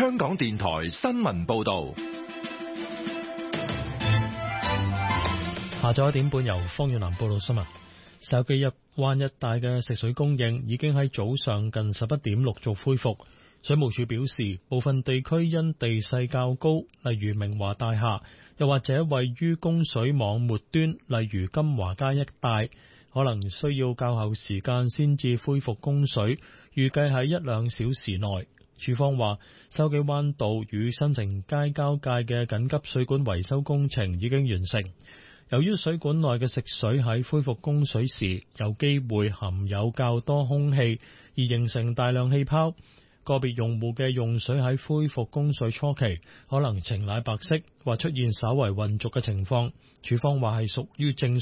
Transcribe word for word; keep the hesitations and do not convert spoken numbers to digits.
香港電台新聞報道。 下晝一點半由方遠南報道新聞。筲箕入灣一帶嘅食水供應已經喺早上近十一點陸續恢復。水務署表示，部分地區因地勢較高，例如明華大廈，又或者位於供水網末端，例如金華街一帶，可能需要較後時間先至恢復供水，預計喺一兩小時內。署方話，筲箕灣道與新城街交界嘅緊急水管維修工程已經完成。由於水管內嘅食水喺恢復供水時有機會含有較多空氣，而形成大量氣泡，個別用戶嘅用水喺恢復供水初期可能呈奶白色或出現稍為渾濁嘅情況。署方話係屬於正